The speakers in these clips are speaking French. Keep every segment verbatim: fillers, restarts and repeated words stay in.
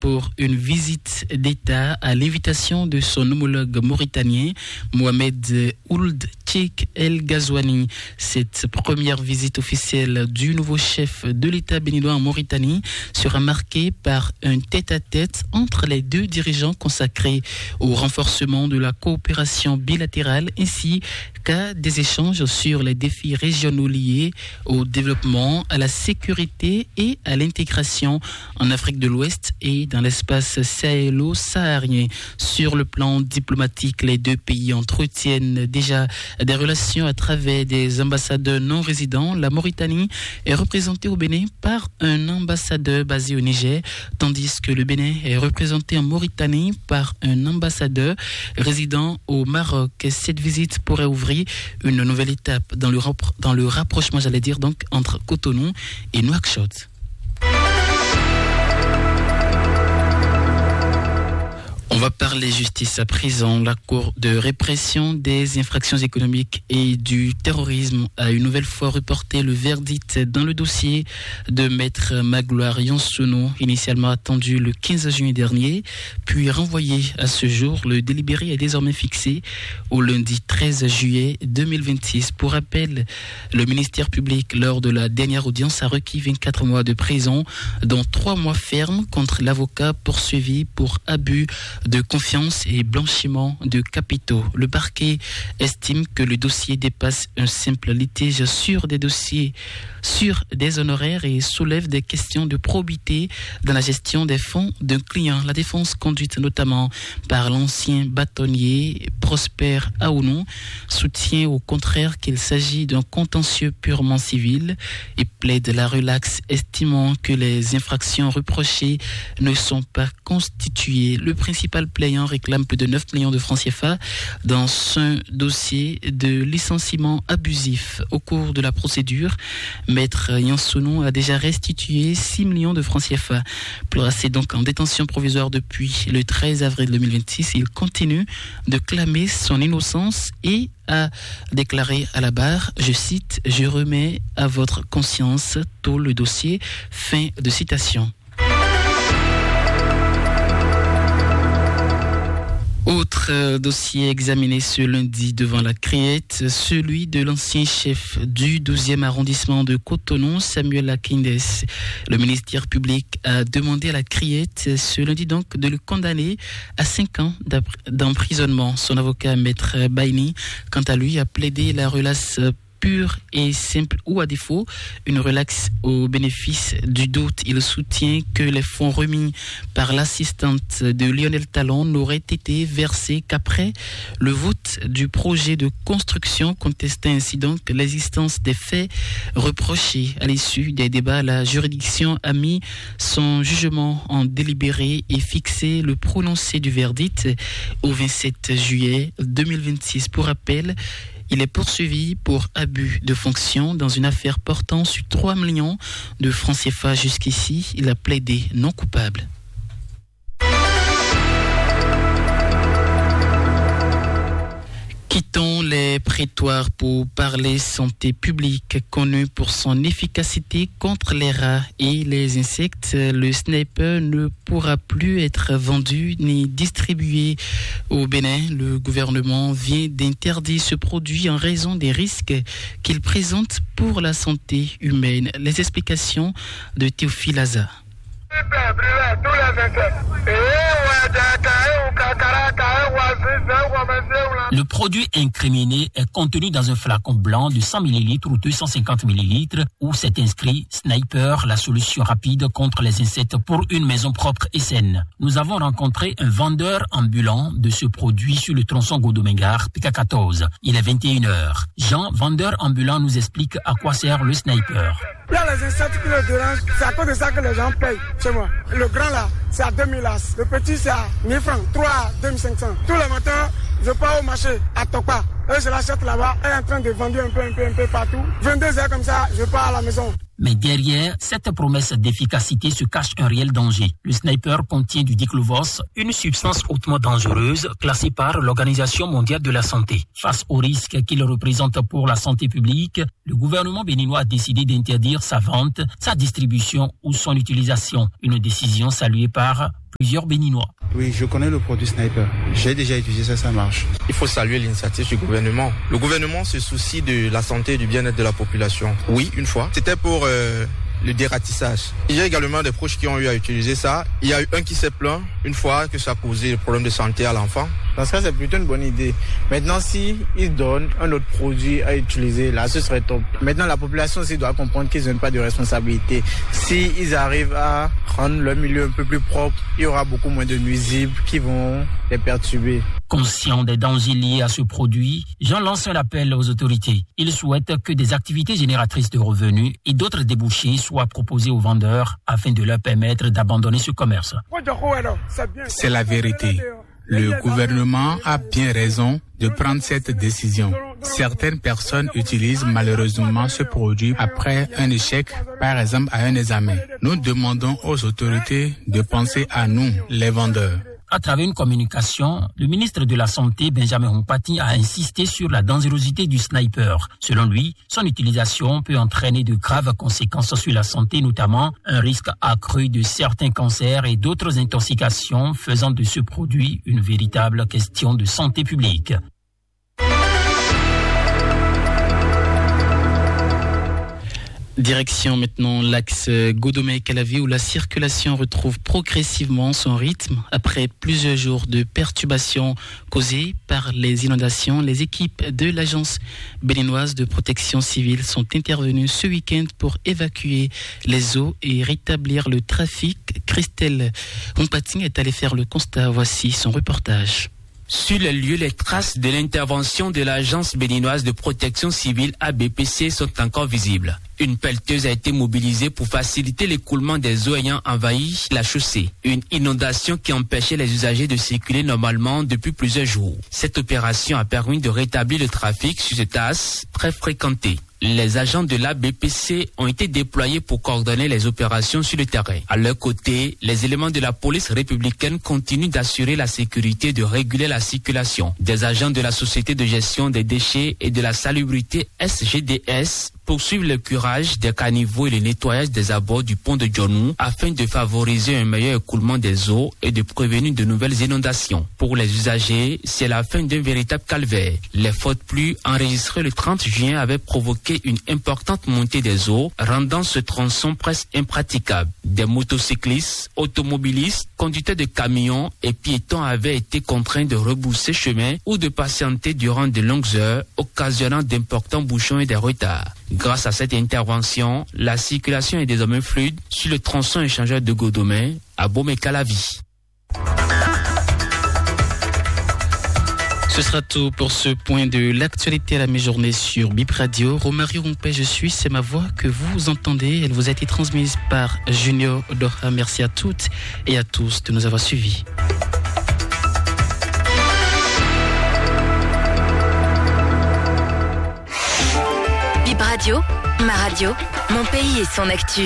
pour une visite d'État à l'invitation de son homologue mauritanien, Mohamed Ould Cheikh El Ghazouani. Cette première visite officielle du nouveau chef de l'État béninois en Mauritanie sera marquée par un tête-à-tête entre les deux dirigeants consacrés au renforcement de la coopération bilatérale ainsi qu'à des échanges sur les défis régionaux liés au développement, à la sécurité et à l'intégration en Afrique de l'Ouest et dans l'espace sahélo-saharien. Sur le plan diplomatique, les deux pays entretiennent déjà des relations à travers des ambassadeurs non résidents. La Mauritanie est représentée au Bénin par un ambassadeur basé au Niger, tandis que le Bénin est représenté en Mauritanie par un ambassadeur résident au Maroc. Cette visite pourrait ouvrir une nouvelle étape dans le, rap- dans le rapprochement, j'allais dire, donc, entre Cotonou et Nouakchott. On va parler justice à présent. La Cour de répression des infractions économiques et du terrorisme a une nouvelle fois reporté le verdict dans le dossier de Maître Magloire Yonsono, initialement attendu le quinze juin dernier, puis renvoyé à ce jour. Le délibéré est désormais fixé au lundi treize juillet deux mille vingt-six. Pour rappel, le ministère public, lors de la dernière audience, a requis vingt-quatre mois de prison, dont trois mois fermes contre l'avocat poursuivi pour abus de confiance et blanchiment de capitaux. Le parquet estime que le dossier dépasse un simple litige sur des dossiers, sur des honoraires et soulève des questions de probité dans la gestion des fonds d'un client. La défense, conduite notamment par l'ancien bâtonnier Prosper Aounou, soutient au contraire qu'il s'agit d'un contentieux purement civil et plaide la relaxe, estimant que les infractions reprochées ne sont pas constituées. Le principal plaignant réclame plus de neuf millions de francs C F A dans un dossier de licenciement abusif. Au cours de la procédure, Maître Yonsono a déjà restitué six millions de francs C F A. Placé donc en détention provisoire depuis le treize avril deux mille vingt-six, il continue de clamer son innocence et a déclaré à la barre, je cite, « Je remets à votre conscience tout le dossier ». Fin de citation. Autre dossier examiné ce lundi devant la Criette, celui de l'ancien chef du douzième arrondissement de Cotonou, Samuel Akindes. Le ministère public a demandé à la Criette ce lundi donc de le condamner à cinq ans d'emprisonnement. Son avocat, Maître Baini, quant à lui, a plaidé la relaxe pure et simple ou à défaut une relaxe au bénéfice du doute. Il soutient que les fonds remis par l'assistante de Lionel Talon n'auraient été versés qu'après le vote du projet de construction, contestant ainsi donc l'existence des faits reprochés. À l'issue des débats, la juridiction a mis son jugement en délibéré et fixé le prononcé du verdict au vingt-sept juillet deux mille vingt-six. Pour rappel, il est poursuivi pour abus de fonction dans une affaire portant sur trois millions de francs C F A. Jusqu'ici, il a plaidé non coupable. Quittons les prétoires pour parler santé publique. Connu pour son efficacité contre les rats et les insectes, le sniper ne pourra plus être vendu ni distribué au Bénin. Le gouvernement vient d'interdire ce produit en raison des risques qu'il présente pour la santé humaine. Les explications de Théophile Aza. Le produit incriminé est contenu dans un flacon blanc de cent millilitres ou deux cent cinquante millilitres où c'est inscrit « Sniper, la solution rapide contre les insectes pour une maison propre et saine ». Nous avons rencontré un vendeur ambulant de ce produit sur le tronçon Godomengar, P K quatorze. Il est vingt et une heures. Jean, vendeur ambulant, nous explique à quoi sert le Sniper. Il y a les insectes qui le dérangent, c'est à cause de ça que les gens payent chez moi. Le grand là, c'est à deux mille as. Le petit, c'est à mille francs, trois à deux mille cinq cents. Tous les matins, je pars au marché à Tokpa. Et je l'achète là-bas, elle est en train de vendre un peu, un peu, un peu partout. vingt-deux heures comme ça, je pars à la maison. Mais derrière cette promesse d'efficacité se cache un réel danger. Le sniper contient du diclovos, une substance hautement dangereuse classée par l'Organisation mondiale de la santé. Face aux risques qu'il représente pour la santé publique, le gouvernement béninois a décidé d'interdire sa vente, sa distribution ou son utilisation. Une décision saluée par plusieurs Béninois. Oui, je connais le produit Sniper. J'ai déjà utilisé ça, ça marche. Il faut saluer l'initiative du gouvernement. Le gouvernement se soucie de la santé et du bien-être de la population. Oui, une fois. C'était pour euh, le dératissage. Il y a également des proches qui ont eu à utiliser ça. Il y a eu un qui s'est plaint une fois que ça a causé des problèmes de santé à l'enfant. Parce que c'est plutôt une bonne idée. Maintenant, si ils donnent un autre produit à utiliser, là, ce serait top. Maintenant, la population aussi doit comprendre qu'ils n'ont pas de responsabilité. Si ils arrivent à rendre leur milieu un peu plus propre, il y aura beaucoup moins de nuisibles qui vont les perturber. Conscient des dangers liés à ce produit, Jean lance un appel aux autorités. Il souhaite que des activités génératrices de revenus et d'autres débouchés soient proposés aux vendeurs afin de leur permettre d'abandonner ce commerce. C'est la vérité. Le gouvernement a bien raison de prendre cette décision. Certaines personnes utilisent malheureusement ce produit après un échec, par exemple à un examen. Nous demandons aux autorités de penser à nous, les vendeurs. À travers une communication, le ministre de la Santé, Benjamin Humpati, a insisté sur la dangerosité du sniper. Selon lui, son utilisation peut entraîner de graves conséquences sur la santé, notamment un risque accru de certains cancers et d'autres intoxications, faisant de ce produit une véritable question de santé publique. Direction maintenant l'axe Godomey-Calavi où la circulation retrouve progressivement son rythme. Après plusieurs jours de perturbations causées par les inondations, les équipes de l'Agence béninoise de protection civile sont intervenues ce week-end pour évacuer les eaux et rétablir le trafic. Christelle Humpati est allée faire le constat. Voici son reportage. Sur les lieux, les traces de l'intervention de l'Agence béninoise de protection civile A B P C sont encore visibles. Une pelleteuse a été mobilisée pour faciliter l'écoulement des eaux ayant envahi la chaussée. Une inondation qui empêchait les usagers de circuler normalement depuis plusieurs jours. Cette opération a permis de rétablir le trafic sur cet axe très fréquenté. Les agents de l'A B P C ont été déployés pour coordonner les opérations sur le terrain. À leur côté, les éléments de la police républicaine continuent d'assurer la sécurité et de réguler la circulation. Des agents de la Société de gestion des déchets et de la salubrité S G D S poursuivent le curage des caniveaux et le nettoyage des abords du pont de Djonou afin de favoriser un meilleur écoulement des eaux et de prévenir de nouvelles inondations. Pour les usagers, c'est la fin d'un véritable calvaire. Les fortes pluies enregistrées le trente juin avaient provoqué une importante montée des eaux, rendant ce tronçon presque impraticable. Des motocyclistes, automobilistes, conducteurs de camions et piétons avaient été contraints de rebousser chemin ou de patienter durant de longues heures, occasionnant d'importants bouchons et des retards. Grâce à cette intervention, la circulation est désormais fluide sur le tronçon échangeur de Godomey à Bomey-Calavi. Ce sera tout pour ce point de l'actualité à la mi-journée sur Bip Radio. Romario Rompé, je suis, c'est ma voix que vous entendez. Elle vous a été transmise par Junior Odoha. Merci à toutes et à tous de nous avoir suivis. Bip Radio, ma radio, mon pays et son actu.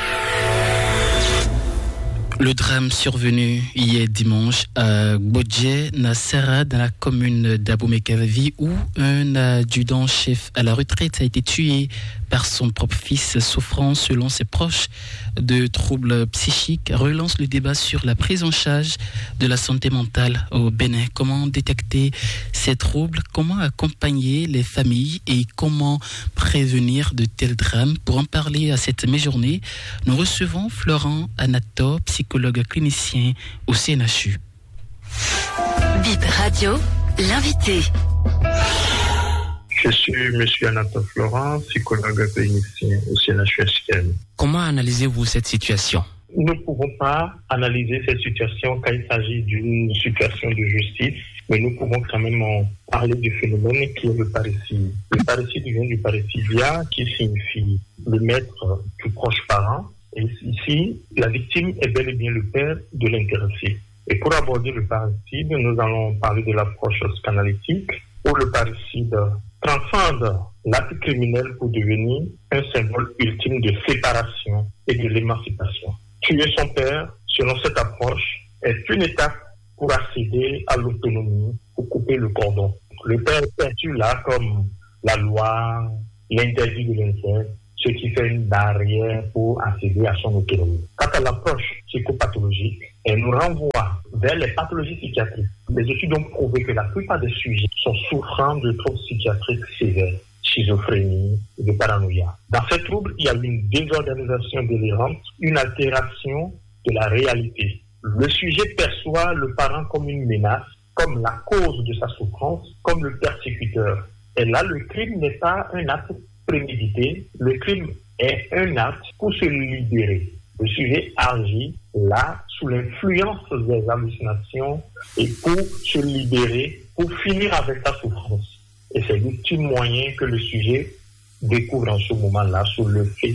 Le drame survenu hier dimanche à Gbodje, Nassara, dans la commune d'Abomey-Calavi, où un adjudant-chef à la retraite a été tué par son propre fils, souffrant, selon ses proches, de troubles psychiques, relance le débat sur la prise en charge de la santé mentale au Bénin. Comment détecter ces troubles, comment accompagner les familles et comment prévenir de tels drames? Pour en parler à cette mi-journée, nous recevons Florent Anator, psychologue clinicien au C N H U. Bip Radio, l'invité. Je suis M. Anatole Florent, psychologue clinicien au C N H U S K M. Comment analysez-vous cette situation? Nous ne pouvons pas analyser cette situation quand il s'agit d'une situation de justice, mais nous pouvons quand même parler du phénomène qui est le parricide. Le parricide vient du parricidia, qui signifie le maître du proche parent. Et ici, la victime est bel et bien le père de l'intéressé. Et pour aborder le parricide, nous allons parler de l'approche psychanalytique, où le parricide transcende l'acte criminel pour devenir un symbole ultime de séparation et de l'émancipation. Tuer son père, selon cette approche, est une étape pour accéder à l'autonomie, pour couper le cordon. Le père est perçu là comme la loi, l'interdit de l'inceste, ce qui fait une barrière pour accéder à son autonomie. Quant à l'approche psychopathologique, elle nous renvoie vers les pathologies psychiatriques. Les études ont prouvé que la plupart des sujets sont souffrant de troubles psychiatriques sévères, schizophrénie et de paranoïa. Dans ces troubles, il y a une désorganisation délirante, une altération de la réalité. Le sujet perçoit le parent comme une menace, comme la cause de sa souffrance, comme le persécuteur. Et là, le crime n'est pas un acte prémédité, le crime est un acte pour se libérer. Le sujet agit là sous l'influence des hallucinations et pour se libérer, pour finir avec sa souffrance. Et c'est l'ultime moyen que le sujet découvre en ce moment-là sous le fait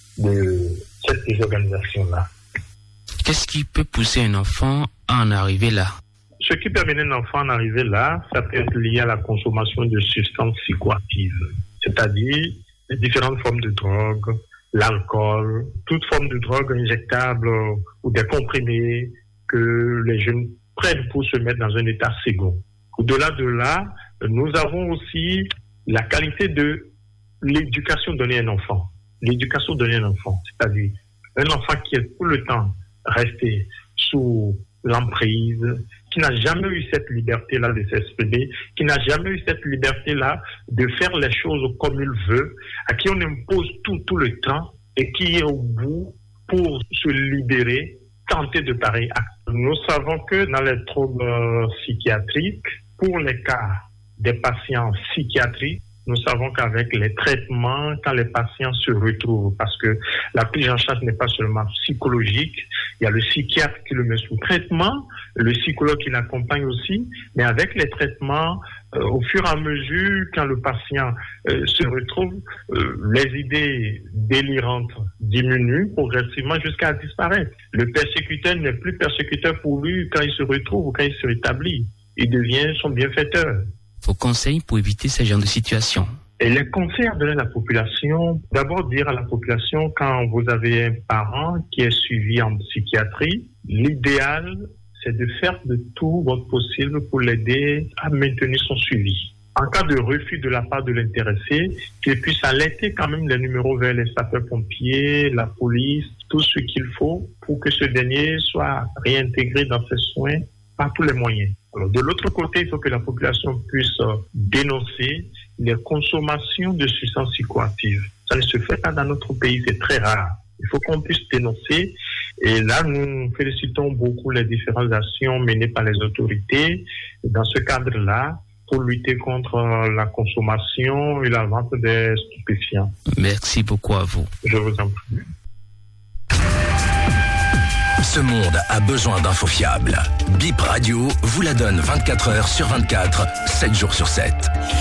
de cette désorganisation-là. Qu'est-ce qui peut pousser un enfant à en arriver là? Ce qui peut amener un enfant à en arriver là, ça peut être lié à la consommation de substances psychoactives, c'est-à-dire les différentes formes de drogue, l'alcool, toute forme de drogue injectable ou des comprimés que les jeunes prennent pour se mettre dans un état second. Au-delà de là, nous avons aussi la qualité de l'éducation donnée à un enfant. L'éducation donnée à un enfant, c'est-à-dire un enfant qui est tout le temps resté sous l'emprise, qui n'a jamais eu cette liberté-là de s'exprimer, qui n'a jamais eu cette liberté-là de faire les choses comme il veut, à qui on impose tout, tout le temps, et qui est au bout pour se libérer, tenter de pareils actes. Nous savons que dans les troubles psychiatriques, pour les cas des patients psychiatriques, nous savons qu'avec les traitements, quand les patients se retrouvent, parce que la prise en charge n'est pas seulement psychologique, il y a le psychiatre qui le met sous traitement, le psychologue qui l'accompagne aussi, mais avec les traitements, euh, au fur et à mesure, quand le patient euh, se retrouve, euh, les idées délirantes diminuent progressivement jusqu'à disparaître. Le persécuteur n'est plus persécuteur pour lui quand il se retrouve ou quand il se rétablit. Il devient son bienfaiteur. Vos conseils pour éviter ce genre de situation? Et les conseils à donner à la population, d'abord dire à la population, quand vous avez un parent qui est suivi en psychiatrie, l'idéal, c'est de faire de tout votre possible pour l'aider à maintenir son suivi. En cas de refus de la part de l'intéressé, qu'il puisse alerter quand même les numéros vers les sapeurs-pompiers, la police, tout ce qu'il faut pour que ce dernier soit réintégré dans ses soins par tous les moyens. Alors, de l'autre côté, il faut que la population puisse euh, dénoncer les consommations de substances psychoactives. Ça ne se fait pas dans notre pays, c'est très rare. Il faut qu'on puisse dénoncer. Et là, nous félicitons beaucoup les différentes actions menées par les autorités dans ce cadre-là pour lutter contre la consommation et la vente des stupéfiants. Merci beaucoup à vous. Je vous en prie. Ce monde a besoin d'infos fiables. Bip Radio vous la donne vingt-quatre heures sur vingt-quatre, sept jours sur sept.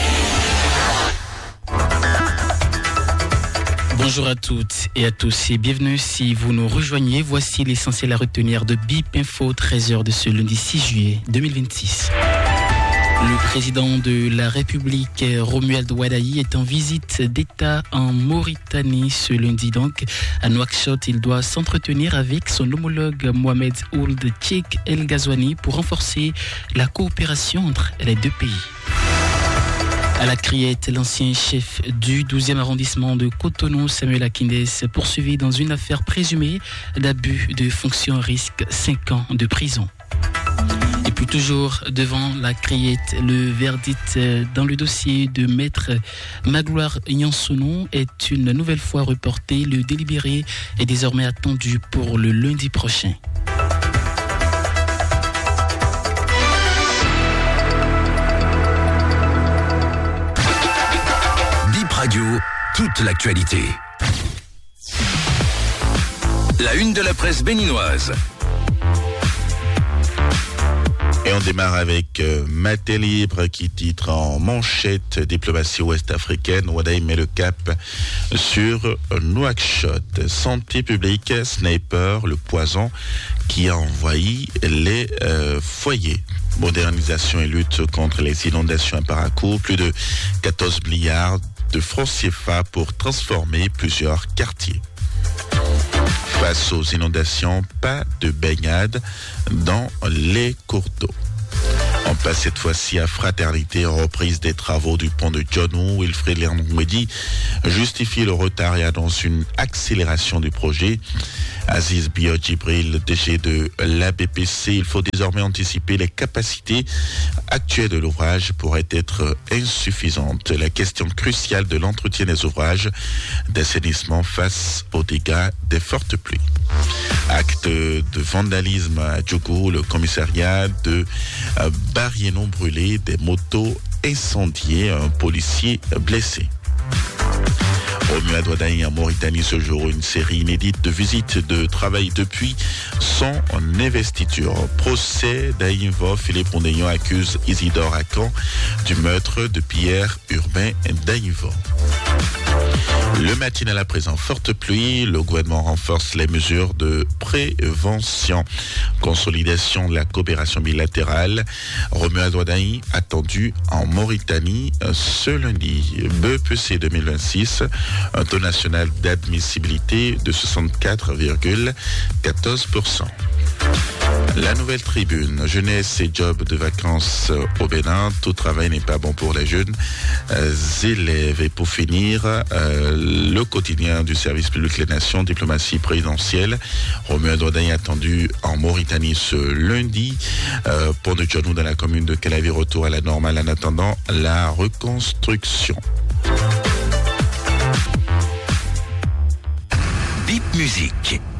Bonjour à toutes et à tous et bienvenue si vous nous rejoignez. Voici l'essentiel à retenir de Bip Info, treize heures de ce lundi six juillet deux mille vingt-six. Le président de la République, Romuald Wadaï, est en visite d'État en Mauritanie ce lundi. Donc, à Nouakchott, il doit s'entretenir avec son homologue Mohamed Ould Cheikh El Ghazouani pour renforcer la coopération entre les deux pays. À la Criette, l'ancien chef du douzième arrondissement de Cotonou, Samuel Akindès, poursuivi dans une affaire présumée d'abus de fonction risque cinq ans de prison. Et puis toujours devant la Criette, le verdict dans le dossier de Maître Magloire Yansounou est une nouvelle fois reporté. Le délibéré est désormais attendu pour le lundi prochain. Bip Radio, toute l'actualité. La une de la presse béninoise. Et on démarre avec euh, Maté Libre qui titre en manchette diplomatie ouest-africaine. Wadaï met le cap sur Nouakchott. Santé publique, sniper, le poison qui a envahi les euh, foyers. Modernisation et lutte contre les inondations à Parakou. Plus de quatorze milliards de francs C F A pour transformer plusieurs quartiers. Face aux inondations, pas de baignade dans les cours d'eau. On passe cette fois-ci à Fraternité, reprise des travaux du pont de Djonou. Wilfried Lermouedi justifie le retard et annonce une accélération du projet. Aziz Bio-Djibril, D G de l'A B P C, il faut désormais anticiper les capacités actuelles de l'ouvrage pourraient être insuffisantes. La question cruciale de l'entretien des ouvrages d'assainissement face aux dégâts des fortes pluies. Acte de vandalisme à Djougou, le commissariat de Bariénon brûlé, des motos incendiées, un policier blessé. Au Muad Wadaï en Mauritanie ce jour, une série inédite de visites de travail depuis son investiture. Procès d'Aïnvo, Philippe Rondeillon accuse Isidore Akan du meurtre de Pierre Urbain d'Aïnvo. Le matin à la présent, forte pluie, le gouvernement renforce les mesures de prévention. Consolidation de la coopération bilatérale. Romuald Wadaï attendu en Mauritanie ce lundi. B P C deux mille vingt-six, un taux national d'admissibilité de soixante-quatre virgule quatorze pour cent. La nouvelle tribune, jeunesse et job de vacances au Bénin, tout travail n'est pas bon pour les jeunes euh, élèves. Et pour finir, euh, le quotidien du service public Les Nations, diplomatie présidentielle. Romuald Wadaï attendu en Mauritanie ce lundi. Euh, pont de Djonou dans la commune de Calavi, retour à la normale en attendant la reconstruction. Bip Musique.